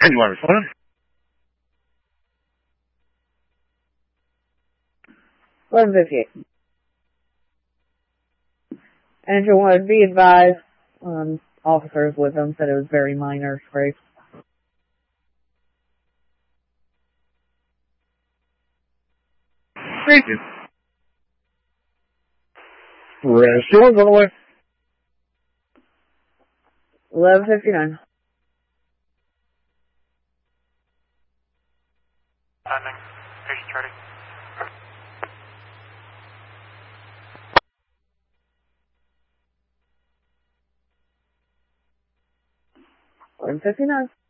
You want responded? 11:58. Engine 1, be advised, officers with them said it was very minor scrapes. Thank you. Rest yours on the way. 11:59. Landing. Patient ready. 11:59.